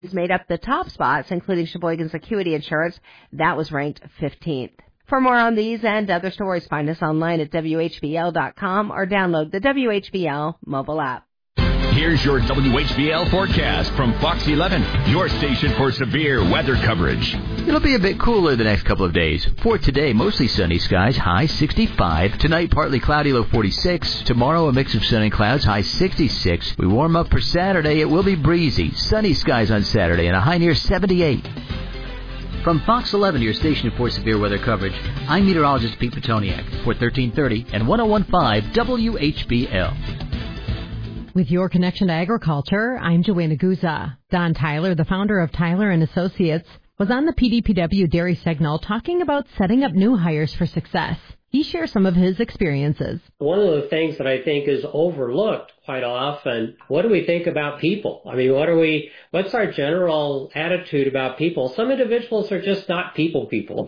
made up the top spots, including Sheboygan's Acuity Insurance. That was ranked 15th. For more on these and other stories, find us online at WHBL.com or download the WHBL mobile app. Here's your WHBL forecast from Fox 11, your station for severe weather coverage. It'll be a bit cooler the next couple of days. For today, mostly sunny skies, high 65. Tonight, partly cloudy, low 46. Tomorrow, a mix of sun and clouds, high 66. We warm up for Saturday. It will be breezy. Sunny skies on Saturday and a high near 78. From Fox 11, your station for severe weather coverage, I'm meteorologist Pete Petoniak for 1330 and 101.5 WHBL. With your connection to agriculture, I'm Joanna Guza. Don Tyler, the founder of Tyler & Associates, was on the PDPW Dairy Signal talking about setting up new hires for success. He shares some of his experiences. One of the things that I think is overlooked quite often, what do we think about people? I mean, what's our general attitude about people? Some individuals are just not people,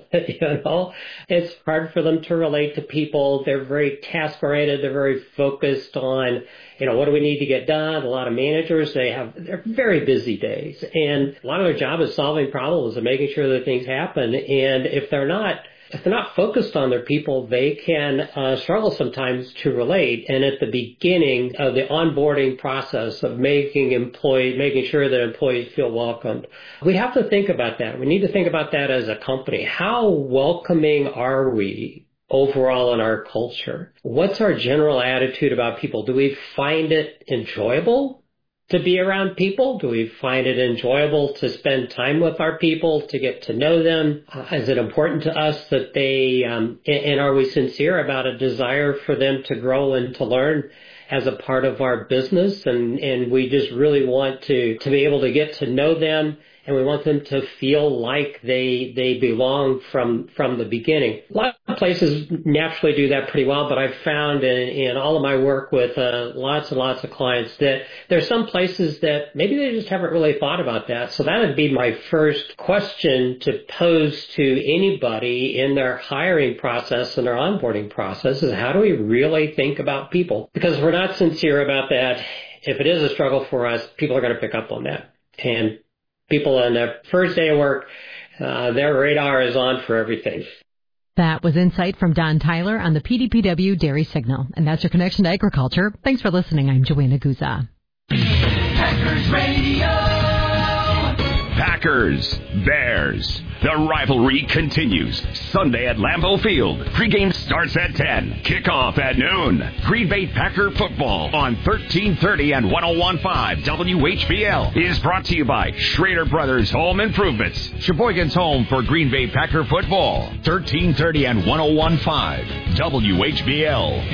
It's hard for them to relate to people. They're very task-oriented. They're very focused on, what do we need to get done? A lot of managers, they're very busy days. And a lot of their job is solving problems and making sure that things happen. And if they're not focused on their people, they can struggle sometimes to relate. And at the beginning of the onboarding process of making sure that employees feel welcomed, we have to think about that. We need to think about that as a company. How welcoming are we overall in our culture? What's our general attitude about people? Do we find it enjoyable to be around people? Do we find it enjoyable to spend time with our people, to get to know them? Is it important to us that they, and are we sincere about a desire for them to grow and to learn as a part of our business? And we just really want to be able to get to know them, and we want them to feel like they belong from the beginning. A lot of places naturally do that pretty well, but I've found in all of my work with lots and lots of clients that there's some places that maybe they just haven't really thought about that. So that would be my first question to pose to anybody in their hiring process and their onboarding process is, how do we really think about people? Because if we're not sincere about that, if it is a struggle for us, people are going to pick up on that. And people on their first day of work, their radar is on for everything. That was insight from Don Tyler on the PDPW Dairy Signal. And that's your connection to agriculture. Thanks for listening. I'm Joanna Guza. Packers Radio. Packers, Bears. The rivalry continues. Sunday at Lambeau Field. Pregame starts at 10. Kickoff at noon. Green Bay Packer football on 1330 and 101.5 WHBL is brought to you by Schrader Brothers Home Improvements. Sheboygan's home for Green Bay Packer football. 1330 and 101.5 WHBL.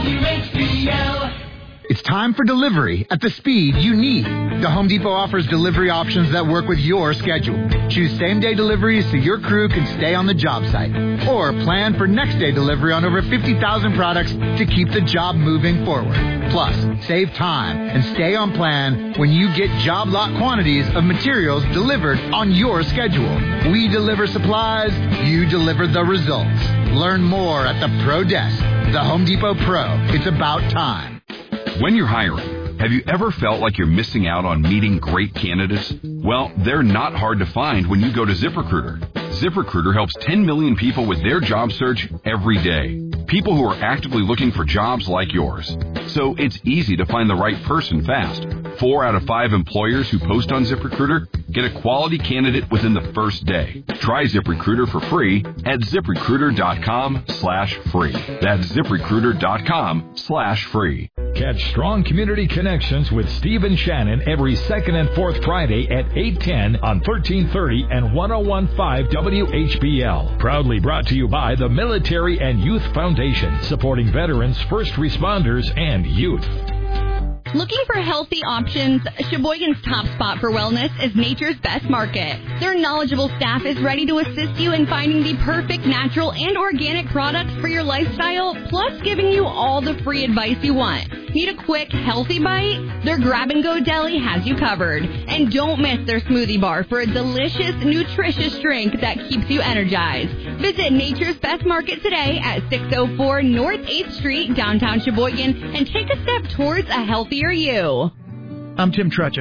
WHBL. It's time for delivery at the speed you need. The Home Depot offers delivery options that work with your schedule. Choose same-day deliveries so your crew can stay on the job site. Or plan for next-day delivery on over 50,000 products to keep the job moving forward. Plus, save time and stay on plan when you get job lot quantities of materials delivered on your schedule. We deliver supplies, you deliver the results. Learn more at the Pro Desk. The Home Depot Pro. It's about time. When you're hiring, have you ever felt like you're missing out on meeting great candidates? Well, they're not hard to find when you go to ZipRecruiter. ZipRecruiter helps 10 million people with their job search every day. People who are actively looking for jobs like yours. So it's easy to find the right person fast. 4 out of 5 employers who post on ZipRecruiter get a quality candidate within the first day. Try ZipRecruiter for free at ZipRecruiter.com/free. That's ZipRecruiter.com/free. Catch Strong Community Connections with Steve and Shannon every second and fourth Friday at 8:10 on 1330 and 101.5 WHBL. Proudly brought to you by the Military and Youth Foundation, supporting veterans, first responders, and youth. Looking for healthy options? Sheboygan's top spot for wellness is Nature's Best Market. Their knowledgeable staff is ready to assist you in finding the perfect natural and organic products for your lifestyle, plus giving you all the free advice you want. Need a quick, healthy bite? Their grab-and-go deli has you covered. And don't miss their smoothie bar for a delicious, nutritious drink that keeps you energized. Visit Nature's Best Market today at 604 North 8th Street, downtown Sheboygan, and take a step towards a healthier you. I'm Tim Trutchik.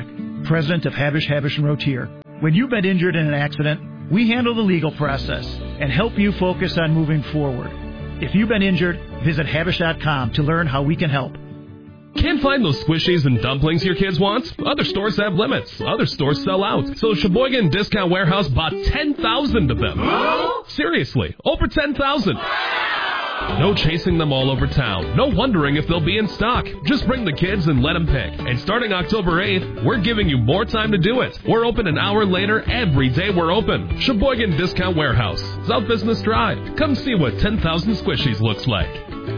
president of Habish, Habish & Rotier. When you've been injured in an accident, we handle the legal process and help you focus on moving forward. If you've been injured, visit Habish.com to learn how we can help. Can't find those squishies and dumplings your kids want? Other stores have limits. Other stores sell out. So Sheboygan Discount Warehouse bought 10,000 of them. Seriously, over 10,000. No chasing them all over town. No wondering if they'll be in stock. Just bring the kids and let them pick. And starting October 8th, we're giving you more time to do it. We're open an hour later every day we're open. Sheboygan Discount Warehouse, South Business Drive. Come see what 10,000 squishies looks like.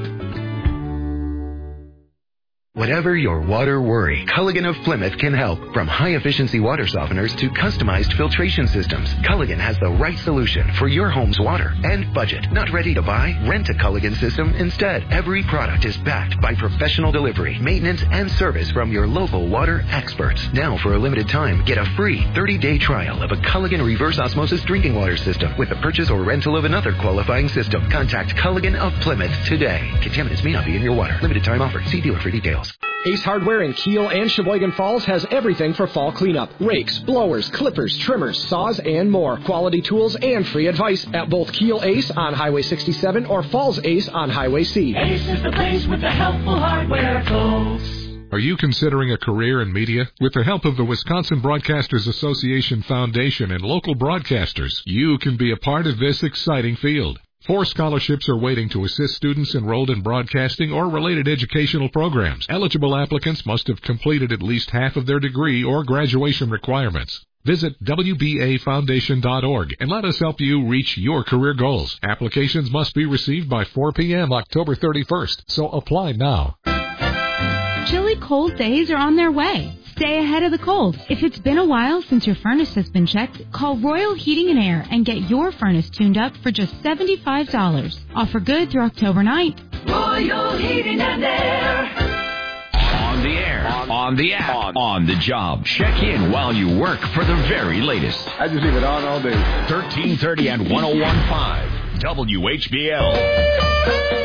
Whatever your water worry, Culligan of Plymouth can help. From high-efficiency water softeners to customized filtration systems, Culligan has the right solution for your home's water and budget. Not ready to buy? Rent a Culligan system instead. Every product is backed by professional delivery, maintenance, and service from your local water experts. Now, for a limited time, get a free 30-day trial of a Culligan reverse osmosis drinking water system with the purchase or rental of another qualifying system. Contact Culligan of Plymouth today. Contaminants may not be in your water. Limited time offer. See dealer for details. Ace Hardware in Kiel and Sheboygan Falls has everything for fall cleanup. Rakes, blowers, clippers, trimmers, saws, and more. Quality tools and free advice at both Kiel Ace on Highway 67 or Falls Ace on Highway C. Ace is the place with the helpful hardware, folks. Are you considering a career in media? With the help of the Wisconsin Broadcasters Association Foundation and local broadcasters, you can be a part of this exciting field. 4 scholarships are waiting to assist students enrolled in broadcasting or related educational programs. Eligible applicants must have completed at least half of their degree or graduation requirements. Visit WBAFoundation.org and let us help you reach your career goals. Applications must be received by 4 p.m. October 31st, so apply now. Chilly cold days are on their way. Stay ahead of the cold. If it's been a while since your furnace has been checked, call Royal Heating and Air and get your furnace tuned up for just $75. Offer good through October 9th. Royal Heating and Air. On the air, on the app, on the job. Check in while you work for the very latest. I just leave it on all day. 1330 and 101.5 WHBL.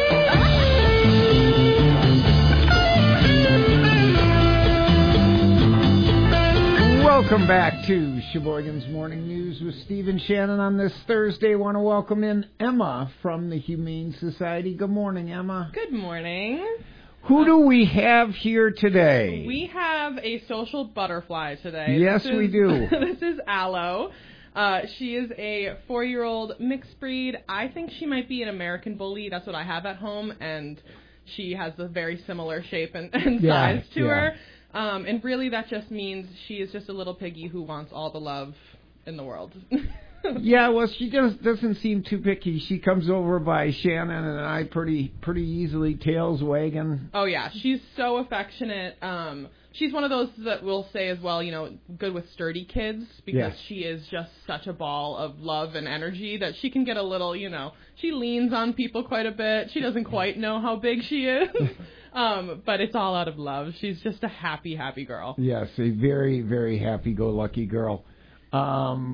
Welcome back to Sheboygan's Morning News with Steve and Shannon on this Thursday. I want to welcome in Emma from the Humane Society. Good morning, Emma. Good morning. Who do we have here today? We have a social butterfly today. Yes, we do. This is Aloe. She is a 4-year-old mixed breed. I think she might be an American bully. That's what I have at home, and she has a very similar shape and size to her. And really that just means she is just a little piggy who wants all the love in the world. Yeah, well, she just doesn't seem too picky. She comes over by Shannon and I pretty easily, tails wagging. Oh, yeah. She's so affectionate. She's one of those that will say as well, good with sturdy kids because she is just such a ball of love and energy that she can get a little, she leans on people quite a bit. She doesn't quite know how big she is. But it's all out of love. She's just a happy, happy girl. Yes, a very, very happy-go-lucky girl. Do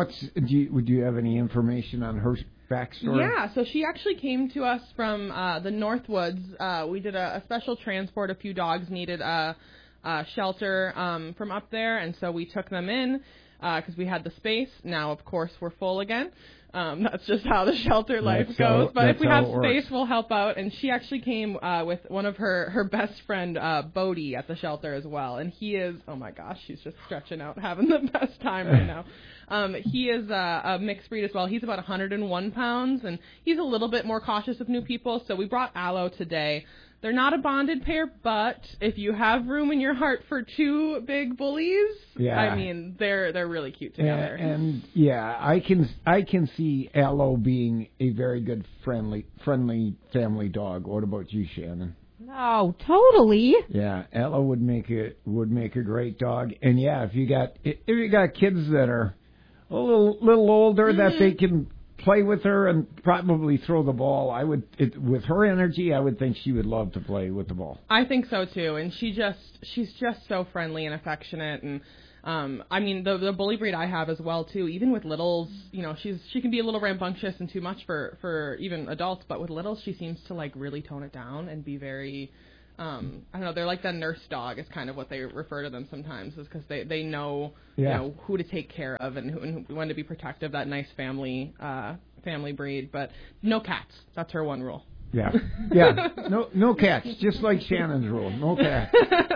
you have any information on her backstory? Yeah, so she actually came to us from the Northwoods. We did a special transport. A few dogs needed a shelter from up there, and so we took them in because we had the space. Now, of course, we're full again. That's just how the shelter life goes. But if we have space, we'll help out. And she actually came with one of her best friend, Bodie, at the shelter as well. And he is, oh my gosh, she's just stretching out, having the best time right now. He is a mixed breed as well. He's about 101 pounds, and he's a little bit more cautious of new people. So we brought Aloe today. They're not a bonded pair, but if you have room in your heart for 2 big bullies, I mean, they're really cute together. And I can see Aloe being a very good friendly family dog. What about you, Shannon? Oh, totally. Yeah, Aloe would make a great dog. And if you got kids that are a little older that they can play with her and probably throw the ball. With her energy, I would think she would love to play with the ball. I think so too, and she's just so friendly and affectionate, and I mean the bully breed I have as well too. Even with littles, she can be a little rambunctious and too much for even adults, but with littles she seems to like really tone it down and be very I don't know, they're like the nurse dog is kind of what they refer to them sometimes, is because they know, Yeah. you know, who to take care of and when to be protective, that nice family breed. But no cats. That's her one rule. Yeah. No cats. Just like Shannon's rule. No cats.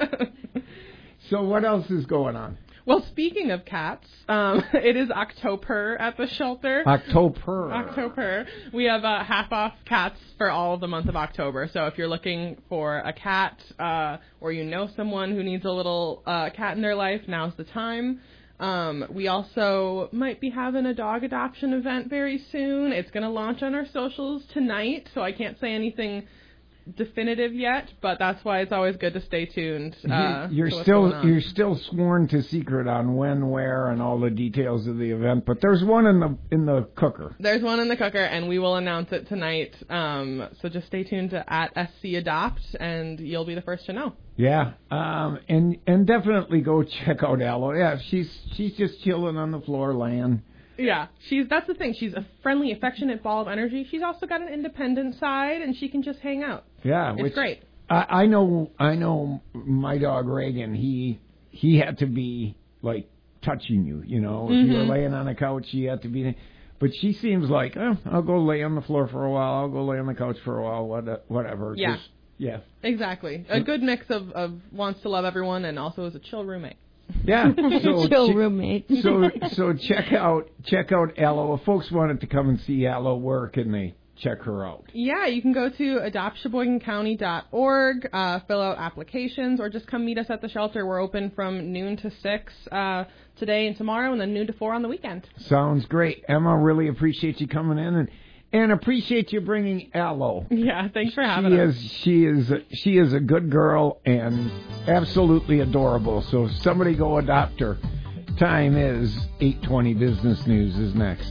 So what else is going on? Well, speaking of cats, it is October at the shelter. October. We have half off cats for all of the month of October. So if you're looking for a cat or you know someone who needs a little cat in their life, now's the time. We also might be having a dog adoption event very soon. It's going to launch on our socials tonight, so I can't say anything definitive yet, but that's why it's always good to stay tuned. You're still sworn to secret on when, where, and all the details of the event, but there's one in the cooker. There's one in the cooker, and we will announce it tonight. So just stay tuned to @SCAdopt, and you'll be the first to know. Yeah, and definitely go check out Aloe. Yeah, she's just chilling on the floor, laying. Yeah, that's the thing. She's a friendly, affectionate ball of energy. She's also got an independent side, and she can just hang out. Yeah, it's great. I know my dog Reagan. He had to be like touching you. You know, if you were laying on a couch, he had to be. But she seems like, I'll go lay on the floor for a while. I'll go lay on the couch for a while. Whatever. Yeah. Yeah. Exactly. A good mix of wants to love everyone and also is a chill roommate. Yeah, chill roommate. So check out Aloe. If folks wanted to come and see Aloe, where can they check her out? Yeah, you can go to adoptsheboygancounty.org, fill out applications, or just come meet us at the shelter. We're open from noon to 6 today and tomorrow, and then noon to 4 on the weekend. Sounds great, Emma. Really appreciate you coming in and appreciate you bringing Aloe. Yeah, thanks for having us. She is a good girl and absolutely adorable. So somebody go adopt her. Time is 8:20. Business News is next.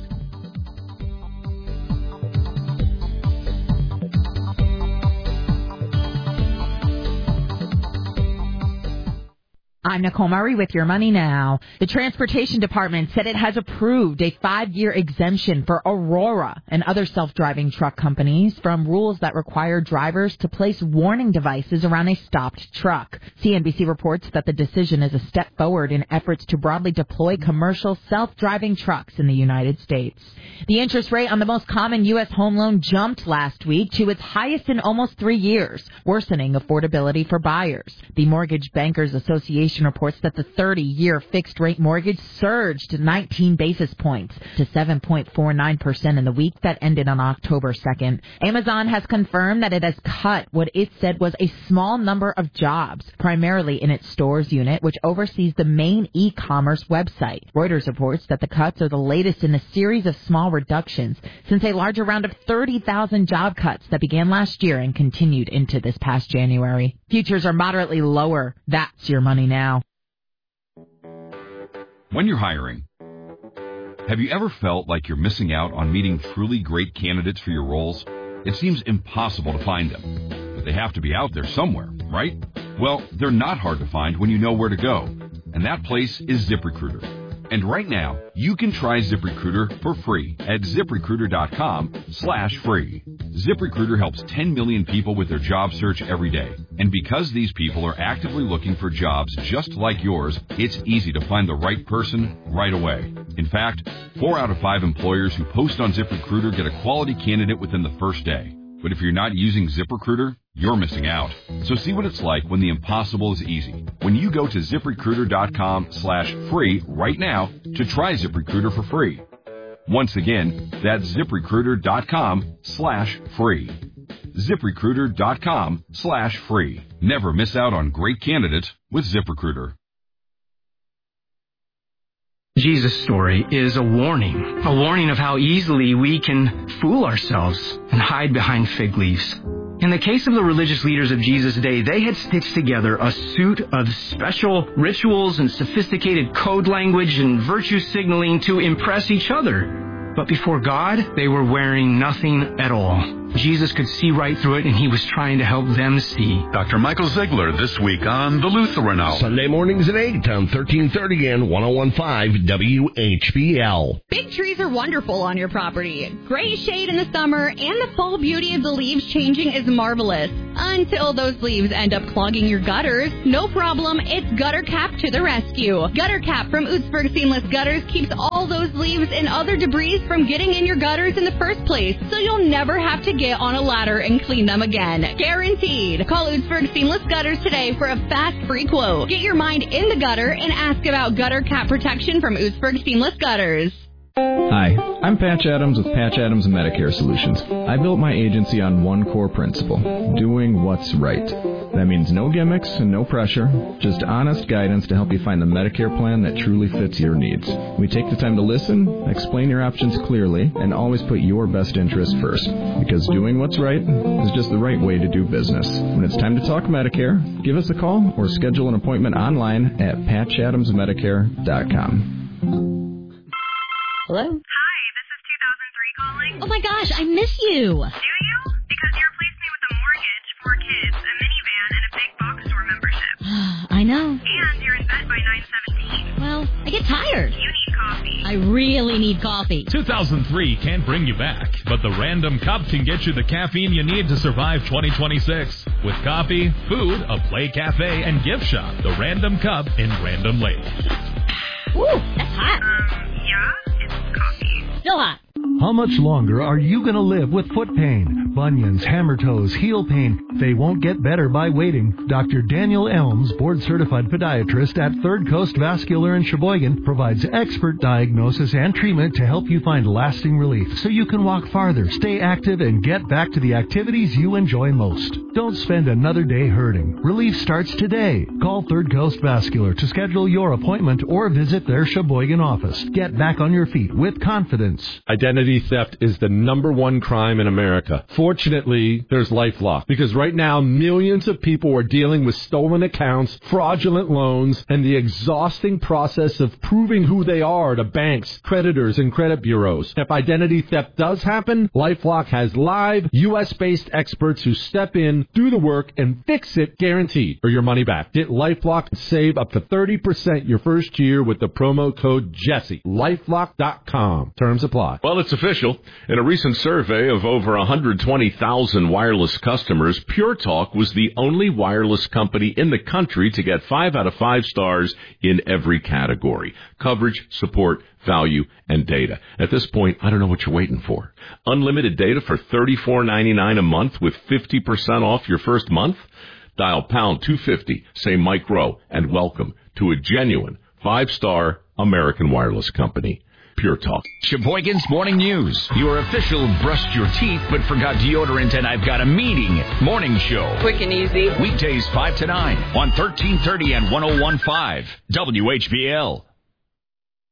I'm Nicole Murray with Your Money Now. The Transportation Department said it has approved a 5-year exemption for Aurora and other self-driving truck companies from rules that require drivers to place warning devices around a stopped truck. CNBC reports that the decision is a step forward in efforts to broadly deploy commercial self-driving trucks in the United States. The interest rate on the most common U.S. home loan jumped last week to its highest in almost 3 years, worsening affordability for buyers. The Mortgage Bankers Association reports that the 30-year fixed-rate mortgage surged 19 basis points to 7.49% in the week that ended on October 2nd. Amazon has confirmed that it has cut what it said was a small number of jobs, primarily in its stores unit, which oversees the main e-commerce website. Reuters reports that the cuts are the latest in a series of small reductions since a larger round of 30,000 job cuts that began last year and continued into this past January. Futures are moderately lower. That's Your Money Now. When you're hiring, have you ever felt like you're missing out on meeting truly great candidates for your roles? It seems impossible to find them, but they have to be out there somewhere, right? Well, they're not hard to find when you know where to go, and that place is ZipRecruiter. And right now, you can try ZipRecruiter for free at ZipRecruiter.com/free. ZipRecruiter helps 10 million people with their job search every day. And because these people are actively looking for jobs just like yours, it's easy to find the right person right away. In fact, 4 out of 5 employers who post on ZipRecruiter get a quality candidate within the first day. But if you're not using ZipRecruiter, you're missing out. So see what it's like when the impossible is easy. When you go to ZipRecruiter.com/free right now to try ZipRecruiter for free. Once again, that's ZipRecruiter.com/free. ZipRecruiter.com/free. Never miss out on great candidates with ZipRecruiter. Jesus' story is a warning of how easily we can fool ourselves and hide behind fig leaves. In the case of the religious leaders of Jesus' day, they had stitched together a suit of special rituals and sophisticated code language and virtue signaling to impress each other. But before God, they were wearing nothing at all. Jesus could see right through it, and he was trying to help them see. Dr. Michael Ziegler this week on The Lutheran Hour. Sunday mornings at 8 on 1330 and 101.5 WHBL. Big trees are wonderful on your property. Great shade in the summer, and the full beauty of the leaves changing is marvelous. Until those leaves end up clogging your gutters, no problem, it's Gutter Cap to the rescue. Gutter Cap from Ootsburg Seamless Gutters keeps all those leaves and other debris from getting in your gutters in the first place, so you'll never have to get on a ladder and clean them again. Guaranteed. Call Ootsburg Seamless Gutters today for a fast, free quote. Get your mind in the gutter and ask about Gutter Cap protection from Ootsburg Seamless Gutters. Hi, I'm Patch Adams with Patch Adams Medicare Solutions. I built my agency on one core principle, doing what's right. That means no gimmicks and no pressure, just honest guidance to help you find the Medicare plan that truly fits your needs. We take the time to listen, explain your options clearly, and always put your best interest first. Because doing what's right is just the right way to do business. When it's time to talk Medicare, give us a call or schedule an appointment online at patchadamsmedicare.com. Hello? Hi, this is 2003 calling. Oh my gosh, I miss you. Do you? Because you replaced me with a mortgage, 4 kids, a minivan, and a big box store membership. I know. And you're in bed by 9:17. Well, I get tired. You need coffee. I really need coffee. 2003 can't bring you back, but the Random Cup can get you the caffeine you need to survive 2026. With coffee, food, a play cafe, and gift shop, the Random Cup in Random Lake. Woo, that's hot. Yeah, it's coffee. Still hot. How much longer are you going to live with foot pain, bunions, hammer toes, heel pain? They won't get better by waiting. Dr. Daniel Elms, board-certified podiatrist at Third Coast Vascular in Sheboygan, provides expert diagnosis and treatment to help you find lasting relief so you can walk farther, stay active, and get back to the activities you enjoy most. Don't spend another day hurting. Relief starts today. Call Third Coast Vascular to schedule your appointment or visit their Sheboygan office. Get back on your feet with confidence. Identity theft is the #1 crime in America. Fortunately, there's LifeLock, because right now millions of people are dealing with stolen accounts, fraudulent loans, and the exhausting process of proving who they are to banks, creditors, and credit bureaus. If identity theft does happen, LifeLock has live, U.S.-based experts who step in, do the work, and fix it guaranteed, or your money back. Get LifeLock and save up to 30% your first year with the promo code Jesse. LifeLock.com. Terms apply. Well, it's official. In a recent survey of over 120,000 wireless customers, Pure Talk was the only wireless company in the country to get 5 out of 5 stars in every category: coverage, support, value, and data. At this point, I don't know what you're waiting for. Unlimited data for $34.99 a month with 50% off your first month? Dial pound 250, say Mike Rowe, and welcome to a genuine 5-star American wireless company. Pure Talk. Sheboygan's Morning News. Your official brushed your teeth but forgot deodorant and I've got a meeting morning show. Quick and easy. Weekdays 5 to 9 on 1330 and 101.5 WHBL.